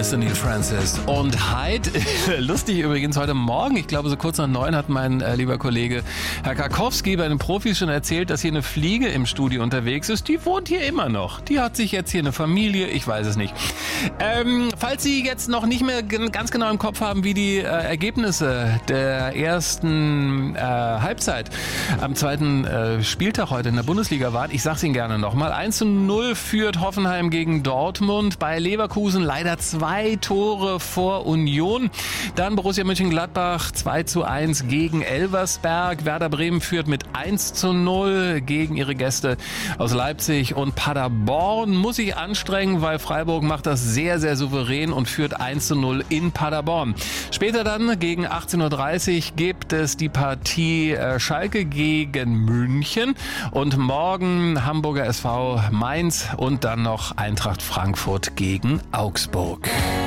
ist der Neil Francis. Und Hyde, lustig übrigens, heute Morgen, ich glaube so kurz nach 9, hat mein lieber Kollege Herr Karkowski bei den Profis schon erzählt, dass hier eine Fliege im Studio unterwegs ist. Die wohnt hier immer noch. Die hat sich jetzt hier eine Familie, ich weiß es nicht. Falls Sie jetzt noch nicht mehr ganz genau im Kopf haben, wie die Ergebnisse der ersten Halbzeit am zweiten Spieltag heute in der Bundesliga waren, ich sag's Ihnen gerne nochmal. 1:0 führt Hoffenheim gegen Dortmund. Bei Leverkusen leider 2 Tore vor Union. Dann Borussia Mönchengladbach 2:1 gegen Elversberg. Werder Bremen führt mit 1:0 gegen ihre Gäste aus Leipzig. Und Paderborn muss sich anstrengen, weil Freiburg macht das sehr, sehr souverän und führt 1:0 in Paderborn. Später dann gegen 18:30 Uhr gibt es die Partie Schalke gegen München und morgen Hamburger SV Mainz und dann noch Eintracht Frankfurt gegen Augsburg.